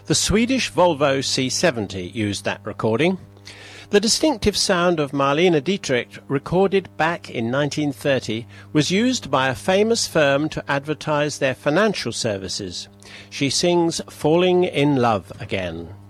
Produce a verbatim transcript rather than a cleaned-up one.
The Swedish Volvo C seventy used that recording. The distinctive sound of Marlene Dietrich, recorded back in nineteen thirty, was used by a famous firm to advertise their financial services. She sings Falling in Love Again.